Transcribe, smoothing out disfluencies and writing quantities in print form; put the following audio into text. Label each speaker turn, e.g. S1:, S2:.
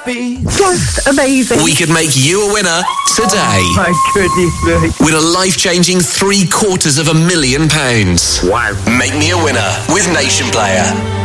S1: happy.
S2: Just amazing.
S3: We could make you a winner today.
S1: Oh, my goodness me.
S3: Win a life-changing £750,000.
S1: Wow.
S3: Make me a winner with Nation Player.